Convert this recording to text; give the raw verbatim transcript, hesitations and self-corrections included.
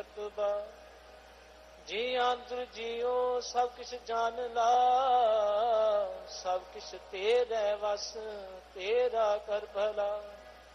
ਕਰਤੂਬਾ। ਜੀ ਅੰਤਰ ਜੀਓ ਸਭ ਕਿਛ ਜਾਣ ਲਾ, ਸਭ ਕਿਛ ਤੇਰੇ ਵਸ ਤੇਰਾ ਕਰ ਭਲਾ।